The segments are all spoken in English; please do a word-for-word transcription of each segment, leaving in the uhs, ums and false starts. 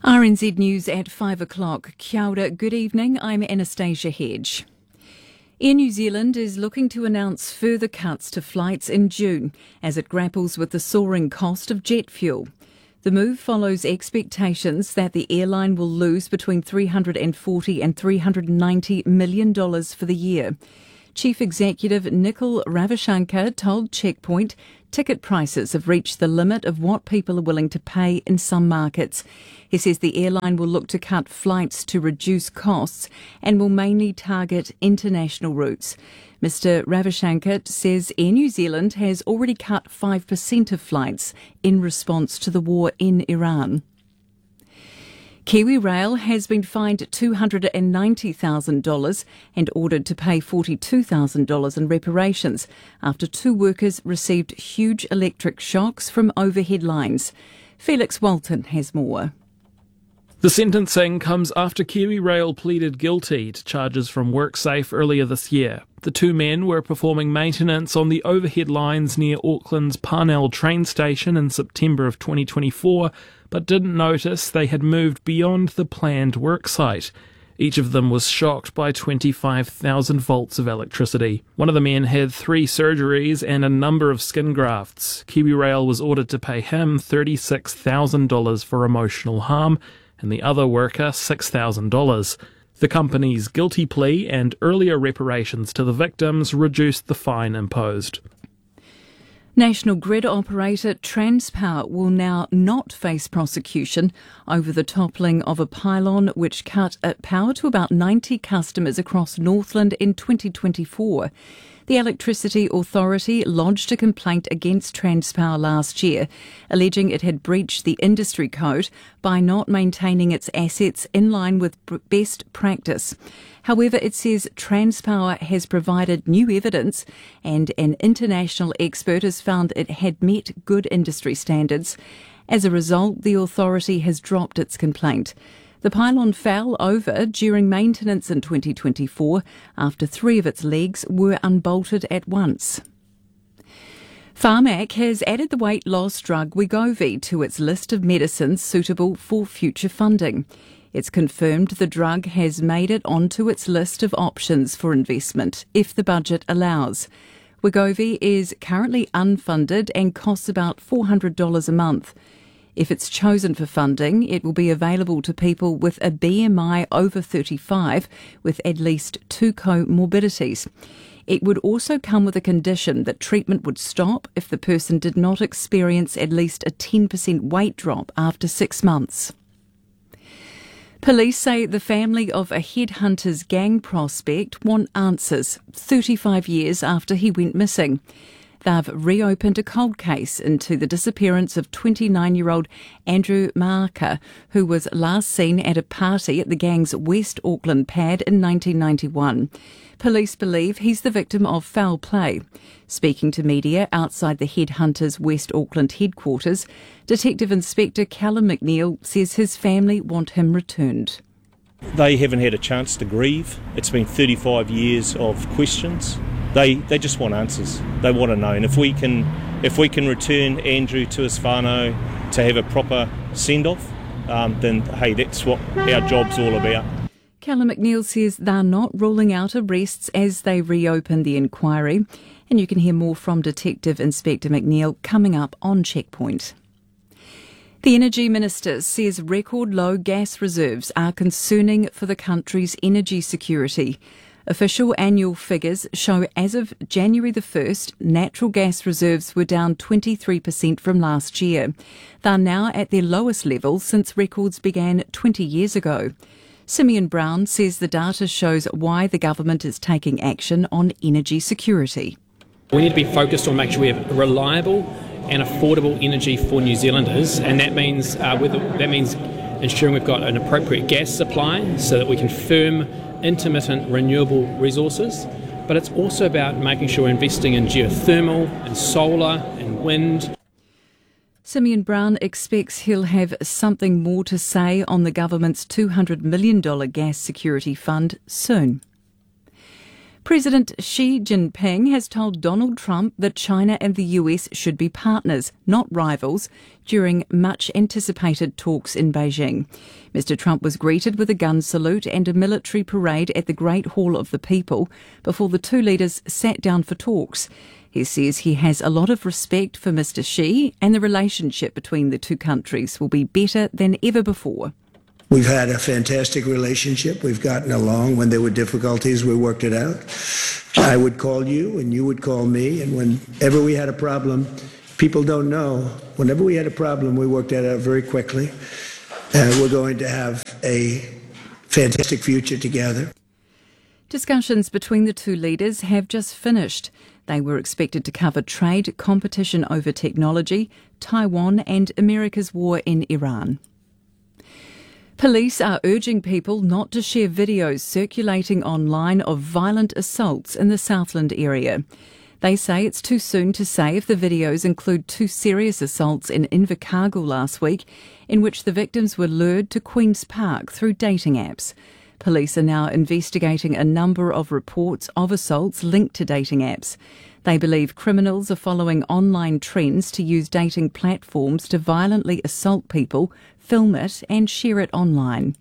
R N Z News at five o'clock. Kia ora, good evening, I'm Anastasia Hedge. Air New Zealand is looking to announce further cuts to flights in June as it grapples with the soaring cost of jet fuel. The move follows expectations that the airline will lose between three hundred forty and three hundred ninety million dollars for the year. Chief Executive Nikhil Ravichandar told Checkpoint ticket prices have reached the limit of what people are willing to pay in some markets. He says the airline will look to cut flights to reduce costs and will mainly target international routes. Mister Ravichandar says Air New Zealand has already cut five percent of flights in response to the war in Iran. KiwiRail has been fined two hundred ninety thousand dollars and ordered to pay forty-two thousand dollars in reparations after two workers received huge electric shocks from overhead lines. Felix Walton has more. The sentencing comes after KiwiRail pleaded guilty to charges from WorkSafe earlier this year. The two men were performing maintenance on the overhead lines near Auckland's Parnell train station in September of twenty twenty-four, but didn't notice they had moved beyond the planned work site. Each of them was shocked by twenty-five thousand volts of electricity. One of the men had three surgeries and a number of skin grafts. KiwiRail was ordered to pay him thirty-six thousand dollars for emotional harm, and the other worker six thousand dollars. The company's guilty plea and earlier reparations to the victims reduced the fine imposed. National Grid operator Transpower will now not face prosecution over the toppling of a pylon which cut power to about ninety customers across Northland in twenty twenty-four. The Electricity Authority lodged a complaint against Transpower last year, alleging it had breached the industry code by not maintaining its assets in line with best practice. However, it says Transpower has provided new evidence and an international expert has found it had met good industry standards. As a result, the authority has dropped its complaint. The pylon fell over during maintenance in twenty twenty-four after three of its legs were unbolted at once. Pharmac has added the weight loss drug Wegovy to its list of medicines suitable for future funding. It's confirmed the drug has made it onto its list of options for investment if the budget allows. Wegovy is currently unfunded and costs about four hundred dollars a month. If it's chosen for funding, it will be available to people with a B M I over thirty-five with at least two comorbidities. It would also come with a condition that treatment would stop if the person did not experience at least a ten percent weight drop after six months. Police say the family of a headhunter's gang prospect want answers thirty-five years after he went missing. They've reopened a cold case into the disappearance of twenty-nine-year-old Andrew Marker, who was last seen at a party at the gang's West Auckland pad in nineteen ninety-one. Police believe he's the victim of foul play. Speaking to media outside the Headhunters West Auckland headquarters, Detective Inspector Callum McNeil says his family want him returned. They haven't had a chance to grieve. It's been thirty-five years of questions. They they just want answers. They want to know. And if we can if we can return Andrew to his whānau to have a proper send-off, um, then, hey, that's what our job's all about. Callum McNeil says they're not ruling out arrests as they reopen the inquiry. And you can hear more from Detective Inspector McNeil coming up on Checkpoint. The Energy Minister says record low gas reserves are concerning for the country's energy security. Official annual figures show as of January the first, natural gas reserves were down twenty-three percent from last year. They're now at their lowest level since records began twenty years ago. Simeon Brown says the data shows why the government is taking action on energy security. We need to be focused on making sure we have reliable and affordable energy for New Zealanders, and that means uh, whether, that means ensuring we've got an appropriate gas supply so that we can firm intermittent renewable resources, but it's also about making sure we're investing in geothermal and solar and wind. Simeon Brown expects he'll have something more to say on the government's two hundred million dollars gas security fund soon. President Xi Jinping has told Donald Trump that China and the U S should be partners, not rivals, during much anticipated talks in Beijing. Mister Trump was greeted with a gun salute and a military parade at the Great Hall of the People before the two leaders sat down for talks. He says he has a lot of respect for Mister Xi and the relationship between the two countries will be better than ever before. We've had a fantastic relationship. We've gotten along. When there were difficulties, we worked it out. I would call you and you would call me. And whenever we had a problem, people don't know, whenever we had a problem, we worked that out very quickly. And we're going to have a fantastic future together. Discussions between the two leaders have just finished. They were expected to cover trade, competition over technology, Taiwan and America's war in Iran. Police are urging people not to share videos circulating online of violent assaults in the Southland area. They say it's too soon to say if the videos include two serious assaults in Invercargill last week, in which the victims were lured to Queen's Park through dating apps. Police are now investigating a number of reports of assaults linked to dating apps. They believe criminals are following online trends to use dating platforms to violently assault people, film it and share it online.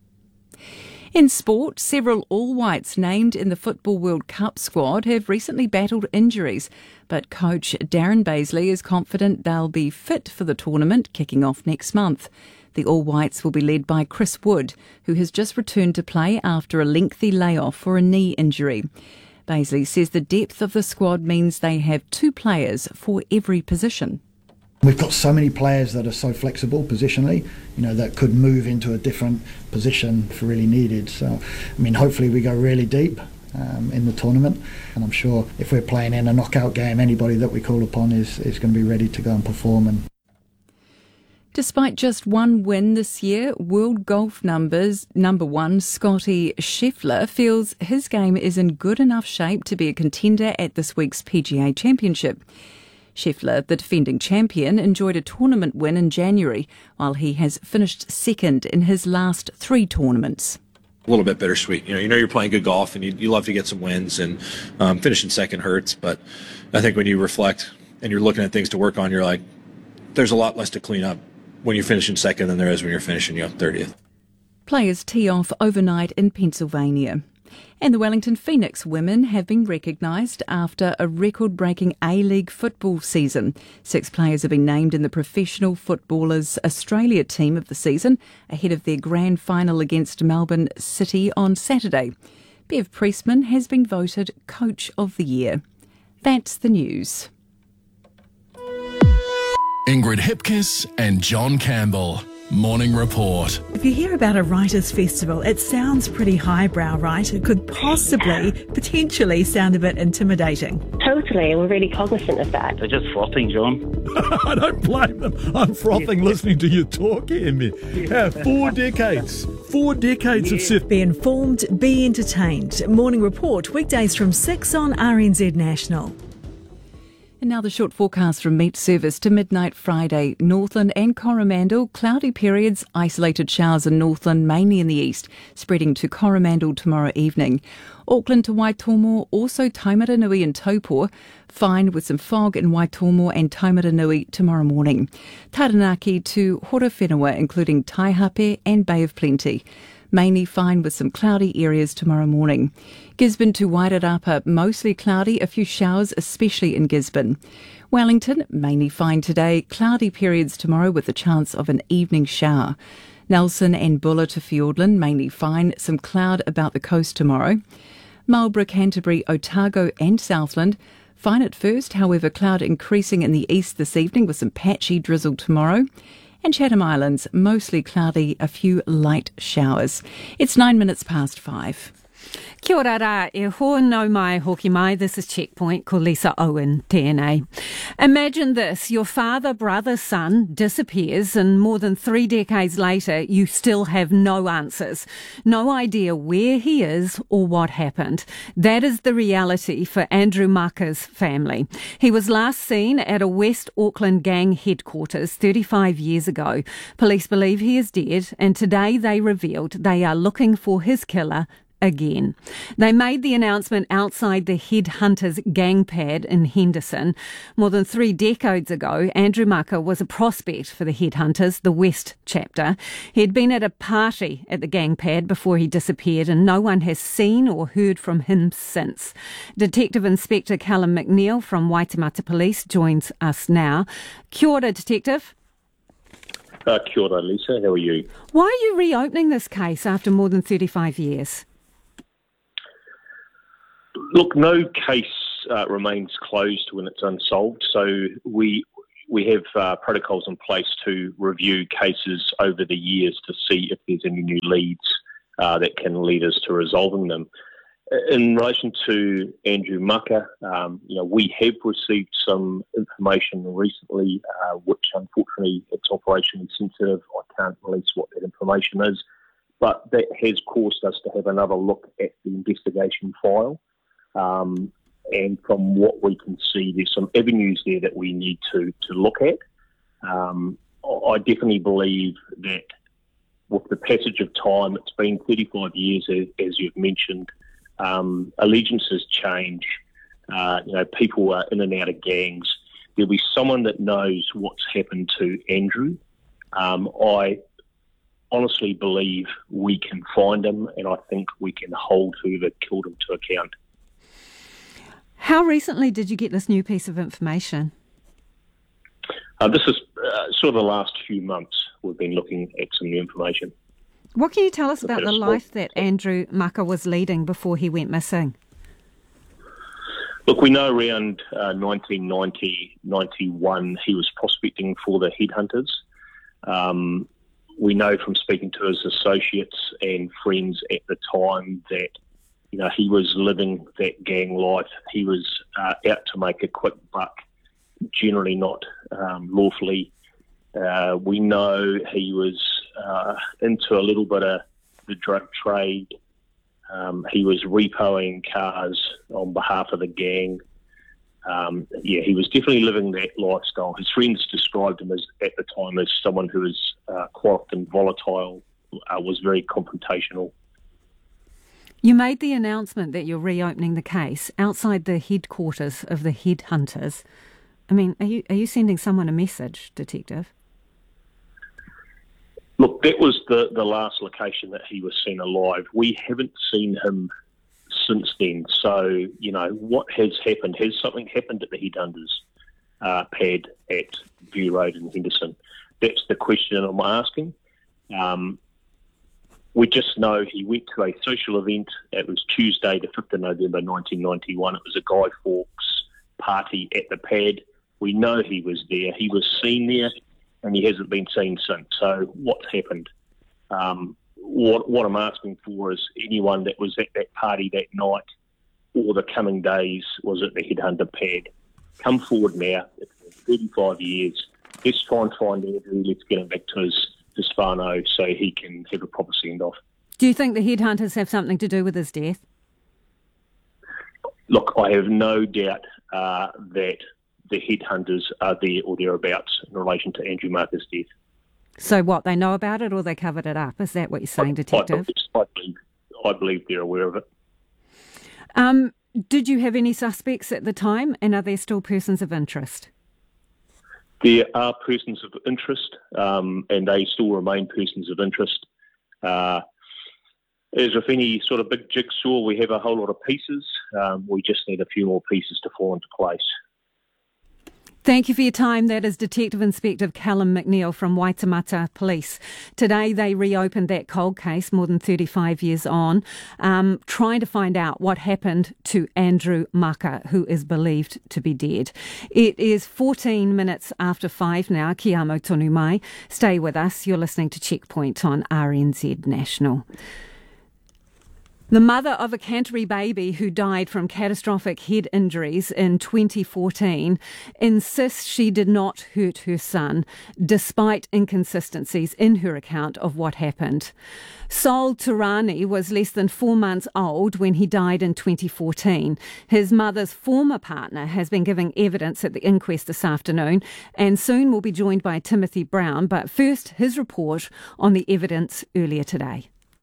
In sport, several All Whites named in the Football World Cup squad have recently battled injuries, but coach Darren Bazley is confident they'll be fit for the tournament kicking off next month. The All Whites will be led by Chris Wood, who has just returned to play after a lengthy layoff for a knee injury. Bazley says the depth of the squad means they have two players for every position. We've got so many players that are so flexible positionally, you know, that could move into a different position if really needed. So, I mean, hopefully we go really deep um, in the tournament, and I'm sure if we're playing in a knockout game, anybody that we call upon is, is going to be ready to go and perform. And despite just one win this year, world golf numbers number one Scottie Scheffler feels his game is in good enough shape to be a contender at this week's P G A Championship. Scheffler, the defending champion, enjoyed a tournament win in January, while he has finished second in his last three tournaments. A little bit bittersweet. You know, you know you're playing good golf and you, you love to get some wins, and um, finishing second hurts. But I think when you reflect and you're looking at things to work on, you're like, there's a lot less to clean up when you're finishing second than there is when you're finishing, you know, thirtieth. Players tee off overnight in Pennsylvania. And the Wellington Phoenix women have been recognised after a record-breaking A-League football season. Six players have been named in the Professional Footballers Australia team of the season, ahead of their grand final against Melbourne City on Saturday. Bev Priestman has been voted Coach of the Year. That's the news. Ingrid Hipkiss and John Campbell. Morning Report. If you hear about a writers' festival, it sounds pretty highbrow, right? It could possibly, potentially sound a bit intimidating. Totally, and we're really cognizant of that. They're just frothing, John. I don't blame them. I'm frothing listening to you talk here, man. Yeah, four decades. Four decades yeah. of Sif. Be informed, be entertained. Morning Report, weekdays from six on R N Z National. And now the short forecast from Meat Service to midnight Friday. Northland and Coromandel, cloudy periods, isolated showers in Northland, mainly in the east, spreading to Coromandel tomorrow evening. Auckland to Waitomo, also Taumaranui and Taupō, fine with some fog in Waitomo and Taumaranui tomorrow morning. Taranaki to Horowhenua, including Taihape and Bay of Plenty. Mainly fine with some cloudy areas tomorrow morning. Gisborne to Wairarapa, mostly cloudy, a few showers, especially in Gisborne. Wellington, mainly fine today, cloudy periods tomorrow with a chance of an evening shower. Nelson and Buller to Fiordland, mainly fine, some cloud about the coast tomorrow. Marlborough, Canterbury, Otago and Southland, fine at first, however cloud increasing in the east this evening with some patchy drizzle tomorrow. And Chatham Islands, mostly cloudy, a few light showers. It's nine minutes past five. Kia ora rā, e ho no mai hoki mai. This is Checkpoint, ko Lisa Owen, T N A. Imagine this, your father, brother, son disappears, and more than three decades later, you still have no answers. No idea where he is or what happened. That is the reality for Andrew Maka's family. He was last seen at a West Auckland gang headquarters thirty-five years ago. Police believe he is dead, and today they revealed they are looking for his killer again. They made the announcement outside the Headhunters gang pad in Henderson. More than three decades ago, Andrew Maka was a prospect for the Headhunters, the West chapter. He'd been at a party at the gang pad before he disappeared, and no one has seen or heard from him since. Detective Inspector Callum McNeil from Waitemata Police joins us now. Kia ora, Detective. Uh, kia ora, Lisa. How are you? Why are you reopening this case after more than thirty-five years? Look, no case uh, remains closed when it's unsolved, so we we have uh, protocols in place to review cases over the years to see if there's any new leads uh, that can lead us to resolving them. In relation to Andrew Maka, um, you know, we have received some information recently, uh, which unfortunately it's operationally sensitive. I can't release what that information is, but that has caused us to have another look at the investigation file. Um, and from what we can see, there's some avenues there that we need to, to look at. Um, I definitely believe that with the passage of time, it's been thirty-five years, as, as you've mentioned. Um, allegiances change. Uh, you know, people are in and out of gangs. There'll be someone that knows what's happened to Andrew. Um, I honestly believe we can find him, and I think we can hold whoever killed him to account. How recently did you get this new piece of information? Uh, this is uh, sort of the last few months we've been looking at some new information. What can you tell us about the life that Andrew Maka was leading before he went missing? Look, we know around uh, nineteen ninety, ninety-one he was prospecting for the Headhunters. Um, we know from speaking to his associates and friends at the time that, you know, he was living that gang life. He was uh, out to make a quick buck, generally not um, lawfully. Uh, we know he was uh, into a little bit of the drug trade. Um, he was repoing cars on behalf of the gang. Um, yeah, he was definitely living that lifestyle. His friends described him as, at the time, as someone who was uh, quite often volatile, uh, was very confrontational. You made the announcement that you're reopening the case outside the headquarters of the Headhunters. I mean, are you are you sending someone a message, Detective? Look, that was the, the last location that he was seen alive. We haven't seen him since then. So, you know, what has happened? Has something happened at the Headhunters uh, pad at View Road in Henderson? That's the question I'm asking. Um, we just know he went to a social event. It was Tuesday, the fifth of November, nineteen ninety-one. It was a Guy Fawkes party at the pad. We know he was there. He was seen there, and he hasn't been seen since. So what's happened? Um, what, what I'm asking for is anyone that was at that party that night or the coming days was at the Headhunter pad. Come forward now. It's been thirty-five years. Let's try and find Andrew. Let's get him back to his, his whānau so he can have a proper send-off. Do you think the Headhunters have something to do with his death? Look, I have no doubt uh, that the Headhunters are there or thereabouts in relation to Andrew Maka's death. So what, they know about it or they covered it up? Is that what you're saying, Detective? I, I, believe, I believe they're aware of it. Um, did you have any suspects at the time, and are there still persons of interest? There are persons of interest, um, and they still remain persons of interest. Uh, as with any sort of big jigsaw, we have a whole lot of pieces. Um, we just need a few more pieces to fall into place. Thank you for your time. That is Detective Inspector Callum McNeil from Waitemata Police. Today they reopened that cold case more than thirty-five years on, um, trying to find out what happened to Andrew Maka, who is believed to be dead. It is fourteen minutes after five now. Ki amo tonu mai. Stay with us. You're listening to Checkpoint on R N Z National. The mother of a Canterbury baby who died from catastrophic head injuries in twenty fourteen insists she did not hurt her son, despite inconsistencies in her account of what happened. Sol Turani was less than four months old when he died in twenty fourteen. His mother's former partner has been giving evidence at the inquest this afternoon and soon will be joined by Timothy Brown. But first, his report on the evidence earlier today.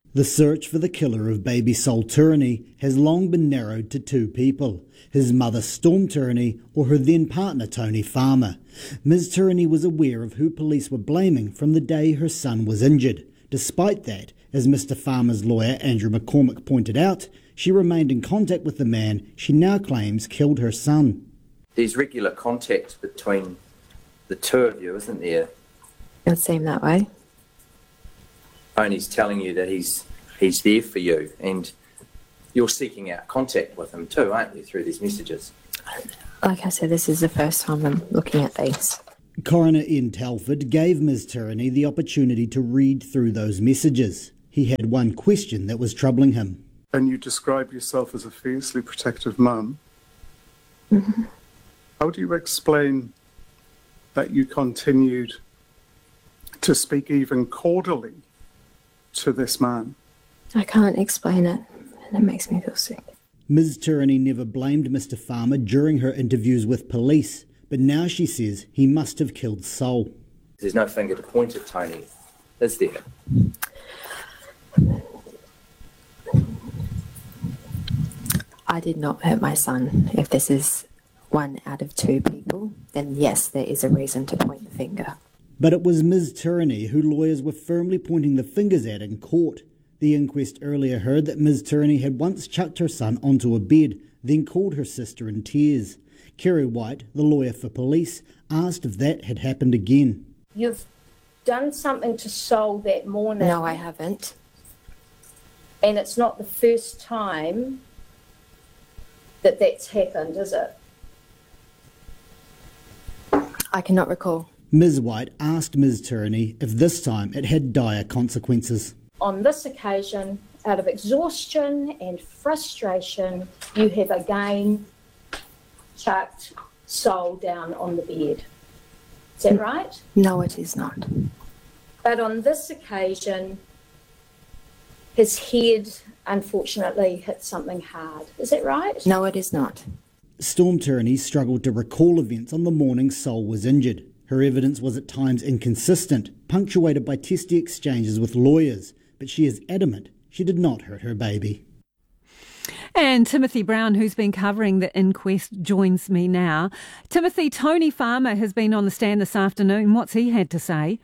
The search for the killer of baby Sol Turini has long been narrowed to two people, his mother Storm Turini or her then partner Tony Farmer. Miz Turini was aware of who police were blaming from the day her son was injured. Despite that, as Mister Farmer's lawyer Andrew McCormick pointed out, she remained in contact with the man she now claims killed her son. There's regular contact between the two of you, isn't there? It would seem that way. Tony's telling you that he's he's there for you, and you're seeking out contact with him too, aren't you, through these messages? Like I said, this is the first time I'm looking at these. Coroner Ian Telford gave Miz Turini the opportunity to read through those messages. He had one question that was troubling him. And you describe yourself as a fiercely protective mum. Mm-hmm. How do you explain that you continued to speak even cordially to this man? I can't explain it, and it makes me feel sick. Miz Turini never blamed Mister Farmer during her interviews with police, but now she says he must have killed Sol. There's no finger to point at Tony, is there? I did not hurt my son. If this is one out of two people, then yes, there is a reason to point the finger. But it was Miz Turini who lawyers were firmly pointing the fingers at in court. The inquest earlier heard that Miz Turini had once chucked her son onto a bed, then called her sister in tears. Kerry White, the lawyer for police, asked if that had happened again. You've done something to Sol that morning. No, I haven't. And it's not the first time that that's happened, is it? I cannot recall. Miz White asked Miz Turini if this time it had dire consequences. On this occasion, out of exhaustion and frustration, you have again chucked Sol down on the bed. Is that right? No, it is not. But on this occasion, his head unfortunately hit something hard. Is that right? No, it is not. Storm Turini struggled to recall events on the morning Sol was injured. Her evidence was at times inconsistent, punctuated by testy exchanges with lawyers, but she is adamant she did not hurt her baby. And Timothy Brown, who's been covering the inquest, joins me now. Timothy, Tony Farmer has been on the stand this afternoon. What's he had to say?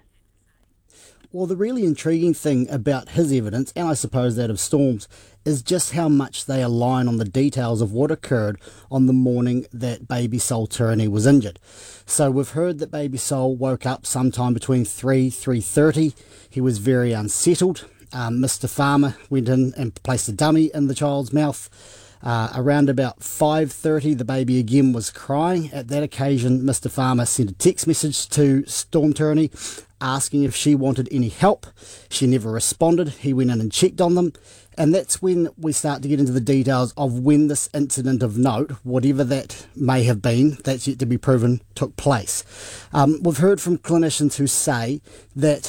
Well, the really intriguing thing about his evidence, and I suppose that of Storm's, is just how much they align on the details of what occurred on the morning that baby Sol Turini was injured. So we've heard that baby Sol woke up sometime between three, three thirty. He was very unsettled. Um, Mister Farmer went in and placed a dummy in the child's mouth. Uh, around about five thirty, the baby again was crying. At that occasion, Mister Farmer sent a text message to Storm Turini asking if she wanted any help. She never responded. He went in and checked on them. And that's when we start to get into the details of when this incident of note, whatever that may have been, that's yet to be proven, took place. Um, we've heard from clinicians who say that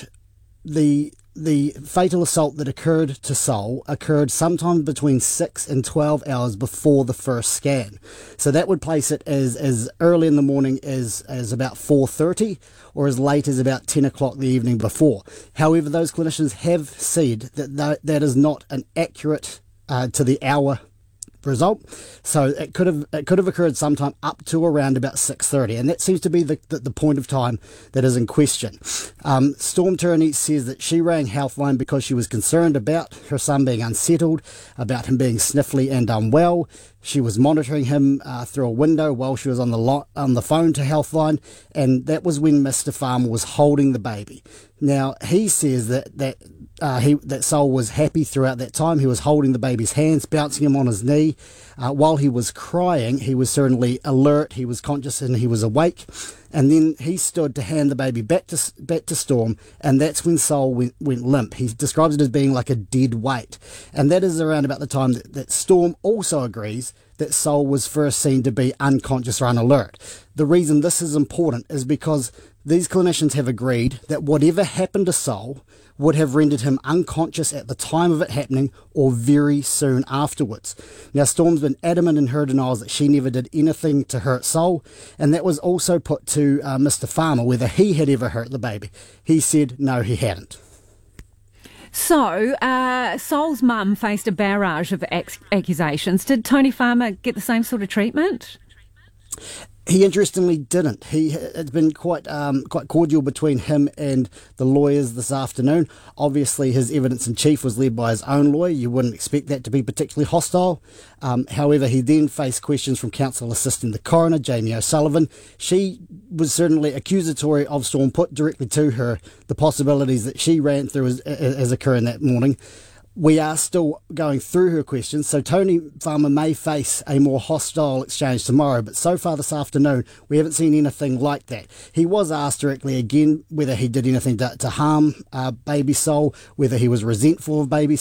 the the fatal assault that occurred to Sol occurred sometime between six and twelve hours before the first scan. So that would place it as, as early in the morning as, as about four thirty or as late as about ten o'clock the evening before. However, those clinicians have said that that, that is not an accurate uh, to the hour result. So it could have it could have occurred sometime up to around about six thirty, and that seems to be the, the, the point of time that is in question. Um, Storm Turini says that she rang Healthline because she was concerned about her son being unsettled, about him being sniffly and unwell. She was monitoring him uh, through a window while she was on the lo- on the phone to Healthline, and that was when Mister Farmer was holding the baby. Now, he says that that uh, he that Sol was happy throughout that time. He was holding the baby's hands, bouncing him on his knee. Uh, while he was crying, he was certainly alert, he was conscious, and he was awake. And then he stood to hand the baby back to back to Storm, and that's when Sol went, went limp. He describes it as being like a dead weight. And that is around about the time that, that Storm also agrees that Sol was first seen to be unconscious or unalert. The reason this is important is because these clinicians have agreed that whatever happened to Sol would have rendered him unconscious at the time of it happening or very soon afterwards. Now, Storm's been adamant in her denials that she never did anything to hurt Sol, and that was also put to uh, Mister Farmer whether he had ever hurt the baby. He said no, he hadn't. So, uh, Sol's mum faced a barrage of ac- accusations. Did Tony Farmer get the same sort of treatment? He interestingly didn't. He it's been quite um, quite cordial between him and the lawyers this afternoon. Obviously, his evidence in chief was led by his own lawyer. You wouldn't expect that to be particularly hostile. Um, however, he then faced questions from counsel assisting the coroner, Jamie O'Sullivan. She was certainly accusatory of Storm, put directly to her the possibilities that she ran through as, as occurring that morning. We are still going through her questions, so Tony Farmer may face a more hostile exchange tomorrow, but so far this afternoon we haven't seen anything like that. He was asked directly again whether he did anything to, to harm uh, Baby Sol, whether he was resentful of Baby